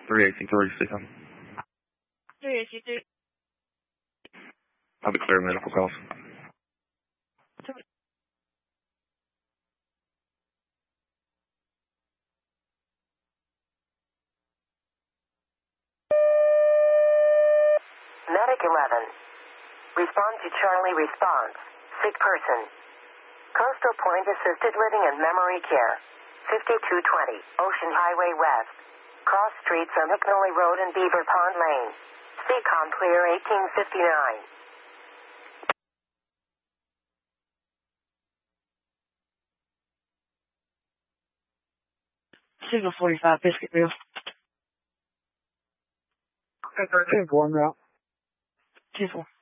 318-36. 318-36. I'll be clear medical calls. Medic 11. Respond to Charlie response. Sick person. Coastal Point Assisted Living and Memory Care. 5220 Ocean Highway West. Cross streets on McNally Road and Beaver Pond Lane. CCOM clear 1859. Signal 45, Biscuitville. Okay, 13-4 route. 2-4.